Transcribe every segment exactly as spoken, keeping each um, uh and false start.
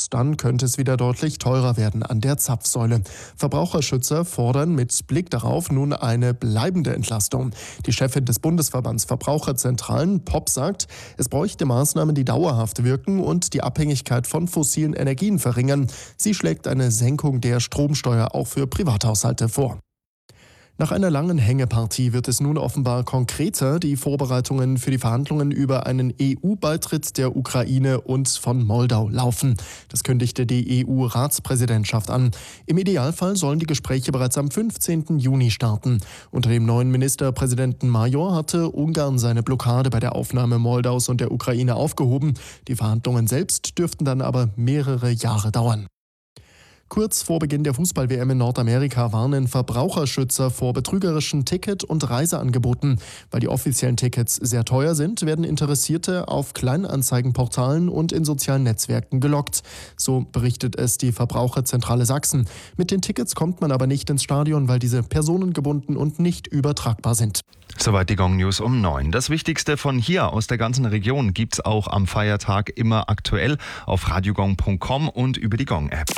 und dann könnte es wieder deutlich teurer werden an der Zapfsäule. Verbraucherschützer fordern mit Blick darauf nun eine bleibende Entlastung. Die Chefin des Bundesverbands Verbraucherzentralen, P O P, sagt, es bräuchte Maßnahmen, die dauerhaft wirken und die Abhängigkeit von fossilen Energien verringern. Sie schlägt eine Senkung der Stromsteuer auch für Privathaushalte vor. Nach einer langen Hängepartie wird es nun offenbar konkreter. Die Vorbereitungen für die Verhandlungen über einen E U-Beitritt der Ukraine und von Moldau laufen. Das kündigte die E U-Ratspräsidentschaft an. Im Idealfall sollen die Gespräche bereits am fünfzehnten Juni starten. Unter dem neuen Ministerpräsidenten Major hatte Ungarn seine Blockade bei der Aufnahme Moldaus und der Ukraine aufgehoben. Die Verhandlungen selbst dürften dann aber mehrere Jahre dauern. Kurz vor Beginn der Fußball-W M in Nordamerika warnen Verbraucherschützer vor betrügerischen Ticket- und Reiseangeboten. Weil die offiziellen Tickets sehr teuer sind, werden Interessierte auf Kleinanzeigenportalen und in sozialen Netzwerken gelockt. So berichtet es die Verbraucherzentrale Sachsen. Mit den Tickets kommt man aber nicht ins Stadion, weil diese personengebunden und nicht übertragbar sind. Soweit die Gong News um neun. Das Wichtigste von hier aus der ganzen Region gibt's auch am Feiertag immer aktuell auf radiogong punkt com und über die Gong-App.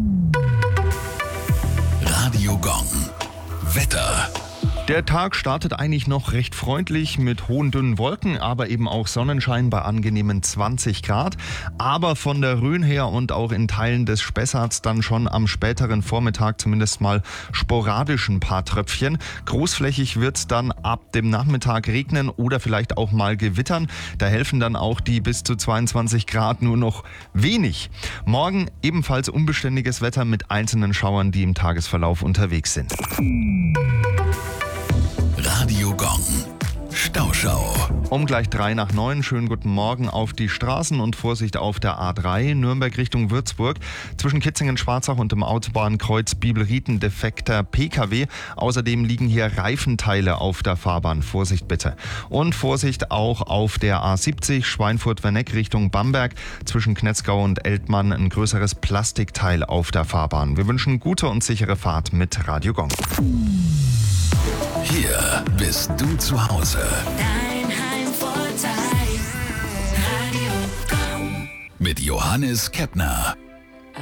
Radio Gong. Wetter. Der Tag startet eigentlich noch recht freundlich mit hohen, dünnen Wolken, aber eben auch Sonnenschein bei angenehmen zwanzig Grad. Aber von der Rhön her und auch in Teilen des Spessarts dann schon am späteren Vormittag zumindest mal sporadisch ein paar Tröpfchen. Großflächig wird es dann ab dem Nachmittag regnen oder vielleicht auch mal gewittern. Da helfen dann auch die bis zu zweiundzwanzig Grad nur noch wenig. Morgen ebenfalls unbeständiges Wetter mit einzelnen Schauern, die im Tagesverlauf unterwegs sind. Radio Gong. Stauschau. Um gleich drei nach neun. Schönen guten Morgen auf die Straßen und Vorsicht auf der A drei. Nürnberg Richtung Würzburg. Zwischen Kitzingen-Schwarzach und dem Autobahnkreuz Biebelrieden defekter P K W. Außerdem liegen hier Reifenteile auf der Fahrbahn. Vorsicht bitte. Und Vorsicht auch auf der A siebzig Schweinfurt-Werneck Richtung Bamberg. Zwischen Knetzgau und Eltmann ein größeres Plastikteil auf der Fahrbahn. Wir wünschen gute und sichere Fahrt mit Radio Gong. Hier bist du zu Hause. Dein Heimvorteil. Radio Gong. Mit Johannes Keppner.